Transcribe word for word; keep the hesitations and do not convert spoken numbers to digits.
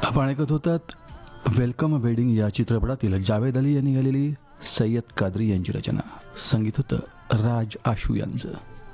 आपण ऐकत होतात वेलकम वेडिंग या चित्रपटातील जावेद अली यांनी गालेली सय्यद कादरी यांची रचना. संगीत होतं राज आशू यांचं.